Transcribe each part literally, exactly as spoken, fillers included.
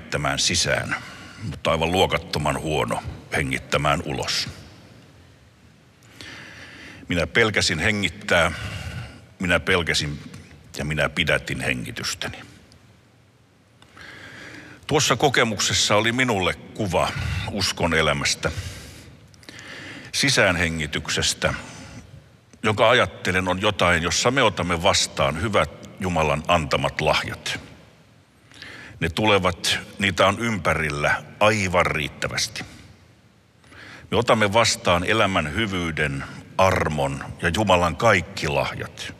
hengittämään sisään, mutta aivan luokattoman huono hengittämään ulos. Minä pelkäsin hengittää, minä pelkäsin ja minä pidätin hengitystäni. Tuossa kokemuksessa oli minulle kuva uskon elämästä, sisäänhengityksestä, jonka ajattelen on jotain, jossa me otamme vastaan hyvät Jumalan antamat lahjat. Ne tulevat, niitä on ympärillä aivan riittävästi. Me otamme vastaan elämän hyvyyden, armon ja Jumalan kaikki lahjat.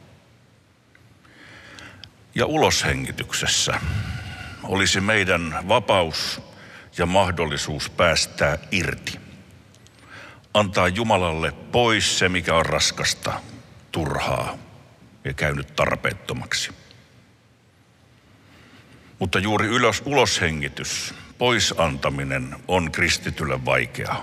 Ja uloshengityksessä olisi meidän vapaus ja mahdollisuus päästää irti. Antaa Jumalalle pois se, mikä on raskasta, turhaa ja käynyt tarpeettomaksi. Mutta juuri ylös, uloshengitys, pois antaminen on kristitylle vaikeaa.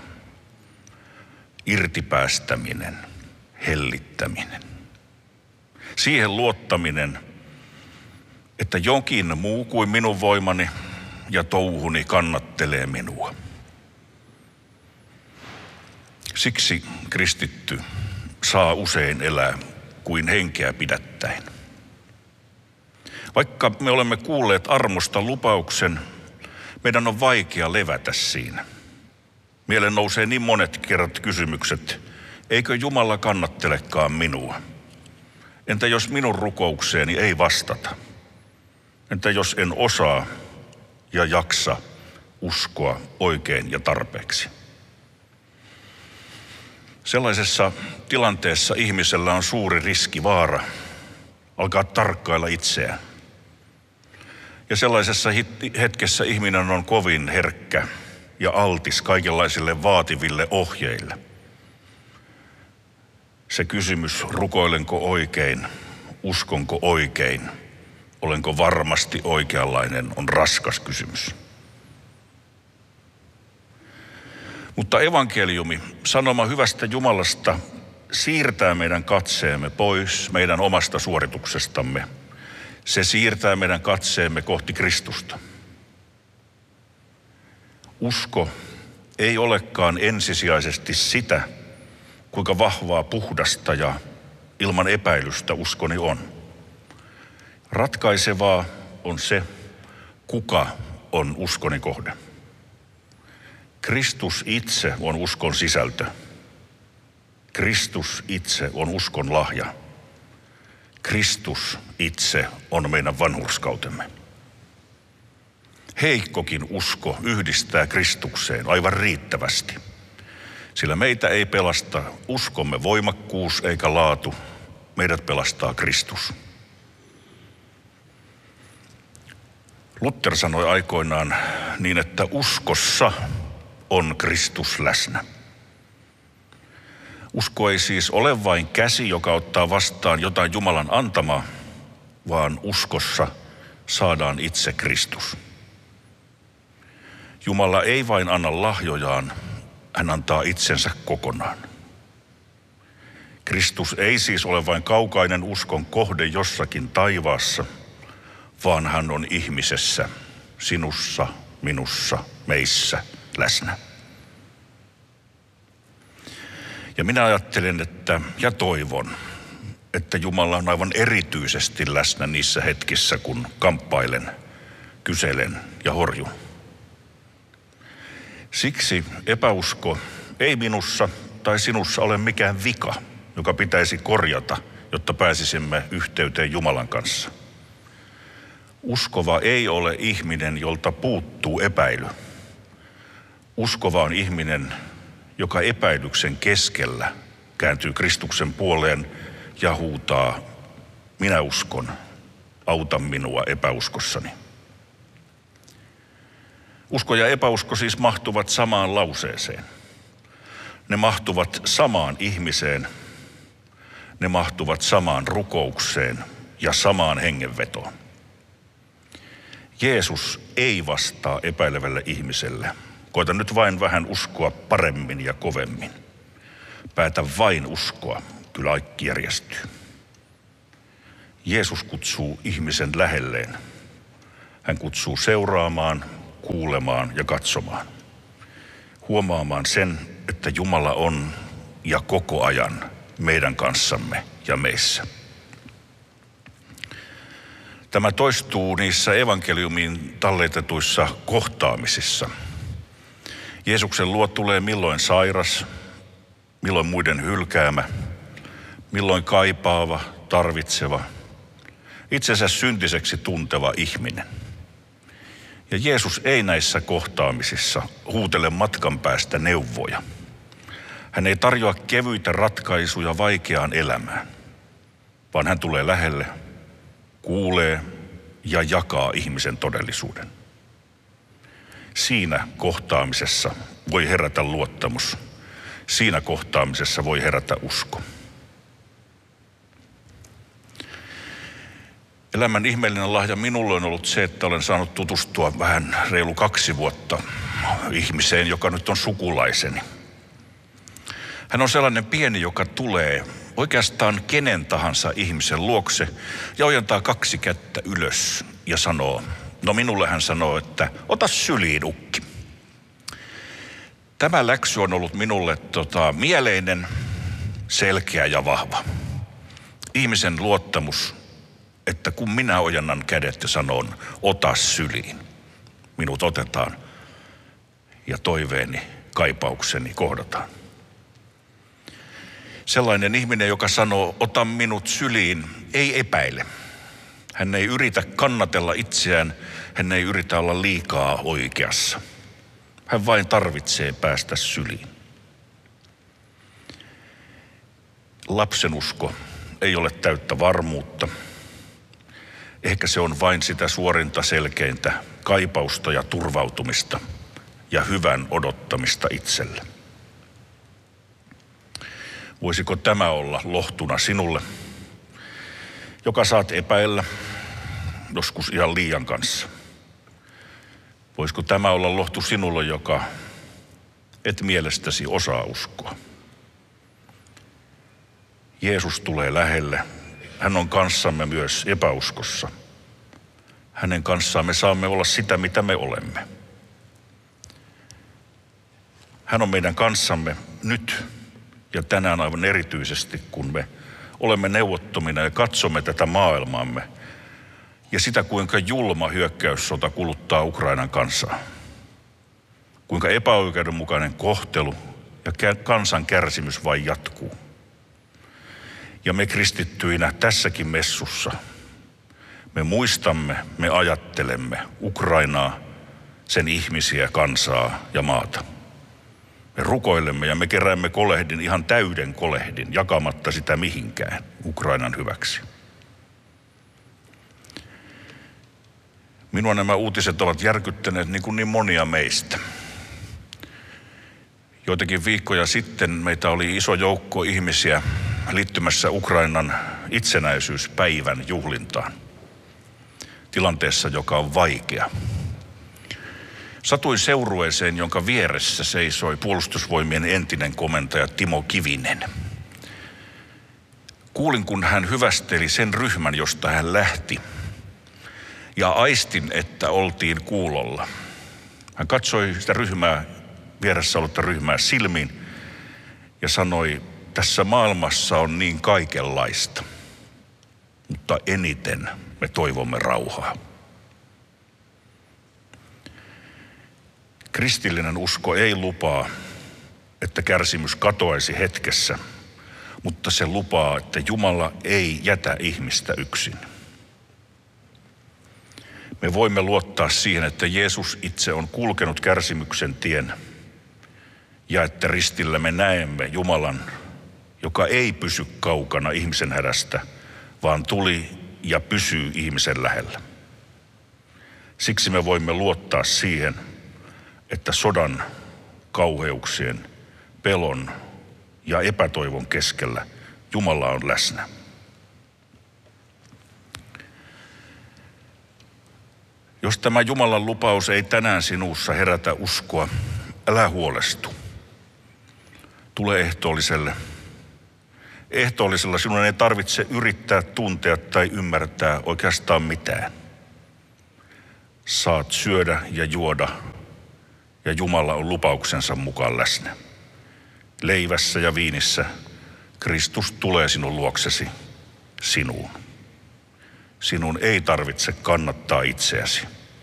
Irtipäästäminen, hellittäminen. Siihen luottaminen, että jokin muu kuin minun voimani ja touhuni kannattelee minua. Siksi kristitty saa usein elää kuin henkeä pidättäen. Vaikka me olemme kuulleet armosta lupauksen, meidän on vaikea levätä siinä. Mieleen nousee niin monet kerrat kysymykset, eikö Jumala kannattelekaan minua? Entä jos minun rukoukseeni ei vastata? Entä jos en osaa ja jaksa uskoa oikein ja tarpeeksi? Sellaisessa tilanteessa ihmisellä on suuri riski, vaara alkaa tarkkailla itseään. Ja sellaisessa hetkessä ihminen on kovin herkkä ja altis kaikenlaisille vaativille ohjeille. Se kysymys, rukoilenko oikein, uskonko oikein, olenko varmasti oikeanlainen, on raskas kysymys. Mutta evankeliumi, sanoma hyvästä Jumalasta, siirtää meidän katseemme pois meidän omasta suorituksestamme. Se siirtää meidän katseemme kohti Kristusta. Usko ei olekaan ensisijaisesti sitä, kuinka vahvaa, puhdasta ja ilman epäilystä uskoni on. Ratkaisevaa on se, kuka on uskoni kohde. Kristus itse on uskon sisältö. Kristus itse on uskon lahja. Kristus itse on meidän vanhurskautemme. Heikkokin usko yhdistää Kristukseen aivan riittävästi, sillä meitä ei pelasta uskomme voimakkuus eikä laatu, meidät pelastaa Kristus. Luther sanoi aikoinaan niin, että uskossa on Kristus läsnä. Usko ei siis ole vain käsi, joka ottaa vastaan jotain Jumalan antamaa, vaan uskossa saadaan itse Kristus. Jumala ei vain anna lahjojaan, hän antaa itsensä kokonaan. Kristus ei siis ole vain kaukainen uskon kohde jossakin taivaassa, vaan hän on ihmisessä, sinussa, minussa, meissä läsnä. Ja minä ajattelen, että ja toivon, että Jumala on aivan erityisesti läsnä niissä hetkissä, kun kamppailen, kyselen ja horjun. Siksi epäusko ei minussa tai sinussa ole mikään vika, joka pitäisi korjata, jotta pääsisimme yhteyteen Jumalan kanssa. Uskova ei ole ihminen, jolta puuttuu epäily. Uskova on ihminen, joka epäilyksen keskellä kääntyy Kristuksen puoleen ja huutaa, minä uskon, auta minua epäuskossani. Usko ja epäusko siis mahtuvat samaan lauseeseen. Ne mahtuvat samaan ihmiseen, ne mahtuvat samaan rukoukseen ja samaan hengenvetoon. Jeesus ei vastaa epäilevälle ihmiselle. Koita nyt vain vähän uskoa paremmin ja kovemmin. Päätä vain uskoa, kyllä kaikki järjestyy. Jeesus kutsuu ihmisen lähelleen. Hän kutsuu seuraamaan, kuulemaan ja katsomaan. Huomaamaan sen, että Jumala on ja koko ajan meidän kanssamme ja meissä. Tämä toistuu niissä evankeliumiin talletetuissa kohtaamisissa. Jeesuksen luo tulee milloin sairas, milloin muiden hylkäämä, milloin kaipaava, tarvitseva, itsensä syntiseksi tunteva ihminen. Ja Jeesus ei näissä kohtaamisissa huutele matkan päästä neuvoja. Hän ei tarjoa kevyitä ratkaisuja vaikeaan elämään, vaan hän tulee lähelle, kuulee ja jakaa ihmisen todellisuuden. Siinä kohtaamisessa voi herätä luottamus. Siinä kohtaamisessa voi herätä usko. Elämän ihmeellinen lahja minulle on ollut se, että olen saanut tutustua vähän reilu kaksi vuotta ihmiseen, joka nyt on sukulaiseni. Hän on sellainen pieni, joka tulee oikeastaan kenen tahansa ihmisen luokse ja ojentaa kaksi kättä ylös ja sanoo, no minulle hän sanoo, että ota syliin ukki. Tämä läksy on ollut minulle tota, mieleinen, selkeä ja vahva. Ihmisen luottamus, että kun minä ojennan kädet ja sanon, ota syliin, minut otetaan ja toiveeni, kaipaukseni kohdataan. Sellainen ihminen, joka sanoo, ota minut syliin, ei epäile. Hän ei yritä kannatella itseään, hän ei yritä olla liikaa oikeassa. Hän vain tarvitsee päästä syliin. Lapsenusko ei ole täyttä varmuutta. Ehkä se on vain sitä suorinta selkeintä kaipausta ja turvautumista ja hyvän odottamista itselle. Voisiko tämä olla lohtuna sinulle, joka saat epäillä joskus ihan liian kanssa? Voisiko tämä olla lohtu sinulle, joka et mielestäsi osaa uskoa? Jeesus tulee lähelle. Hän on kanssamme myös epäuskossa. Hänen kanssaan me saamme olla sitä, mitä me olemme. Hän on meidän kanssamme nyt ja tänään aivan erityisesti, kun me olemme neuvottomina ja katsomme tätä maailmaamme ja sitä, kuinka julma hyökkäyssota kuluttaa Ukrainan kansaa. Kuinka epäoikeudenmukainen kohtelu ja kansan kärsimys vain jatkuu. Ja me kristittyinä tässäkin messussa, me muistamme, me ajattelemme Ukrainaa, sen ihmisiä, kansaa ja maata. Me rukoilemme ja me keräämme kolehdin, ihan täyden kolehdin, jakamatta sitä mihinkään Ukrainan hyväksi. Minua nämä uutiset ovat järkyttäneet niin kuin niin monia meistä. Joitakin viikkoja sitten meitä oli iso joukko ihmisiä liittymässä Ukrainan itsenäisyyspäivän juhlintaan. Tilanteessa, joka on vaikea. Satuin seurueeseen, jonka vieressä seisoi puolustusvoimien entinen komentaja Timo Kivinen. Kuulin, kun hän hyvästeli sen ryhmän, josta hän lähti. Ja aistin, että oltiin kuulolla. Hän katsoi sitä ryhmää, vieressä ollutta ryhmää silmiin ja sanoi, tässä maailmassa on niin kaikenlaista, mutta eniten me toivomme rauhaa. Kristillinen usko ei lupaa, että kärsimys katoaisi hetkessä, mutta se lupaa, että Jumala ei jätä ihmistä yksin. Me voimme luottaa siihen, että Jeesus itse on kulkenut kärsimyksen tien ja että ristillä me näemme Jumalan, joka ei pysy kaukana ihmisen hädästä, vaan tuli ja pysyy ihmisen lähellä. Siksi me voimme luottaa siihen, että sodan, kauheuksien, pelon ja epätoivon keskellä Jumala on läsnä. Jos tämä Jumalan lupaus ei tänään sinussa herätä uskoa, älä huolestu. Tule ehtoolliselle. Ehtoollisella sinun ei tarvitse yrittää tuntea tai ymmärtää oikeastaan mitään. Saat syödä ja juoda, ja Jumala on lupauksensa mukaan läsnä. Leivässä ja viinissä Kristus tulee sinun luoksesi, sinuun. Sinun ei tarvitse kannattaa itseäsi.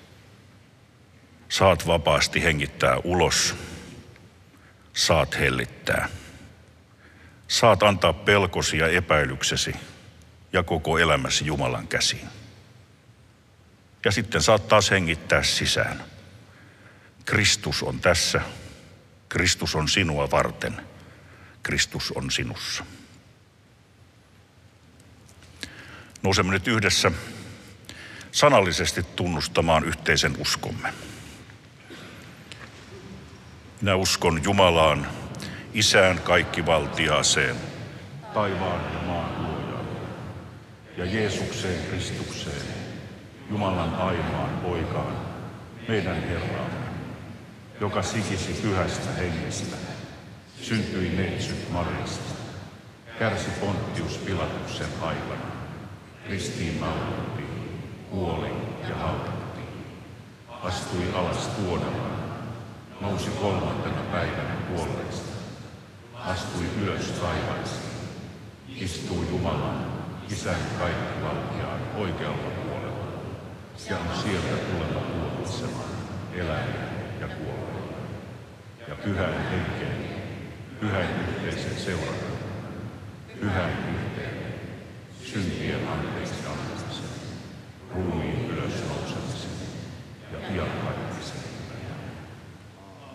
Saat vapaasti hengittää ulos. Saat hellittää. Saat antaa pelkosi ja epäilyksesi ja koko elämäsi Jumalan käsiin. Ja sitten saat taas hengittää sisään. Kristus on tässä. Kristus on sinua varten. Kristus on sinussa. Nousemme nyt yhdessä sanallisesti tunnustamaan yhteisen uskomme. Minä uskon Jumalaan, Isään kaikkivaltiaaseen, taivaan ja maan luojaan, ja Jeesukseen Kristukseen, Jumalan ainoaan poikaan, meidän Herraamme, joka sikisi pyhästä hengestä, syntyi neitsyt Mariasta, kärsi Pontius Pilatuksen aikana, ristiinnaulittiin, kuoli ja haudattiin, astui alas tuonemaan, nousi kolmantena päivänä kuolleista, astui ylös taivaisiin, istuu Jumalan, Isän kaikkivaltiaan oikealla puolella, ja on sieltä tuleva tuomitsemaan eläimiä ja kuolleita. Ja pyhän henkeen, pyhän yhteisen seurakunnan, pyhän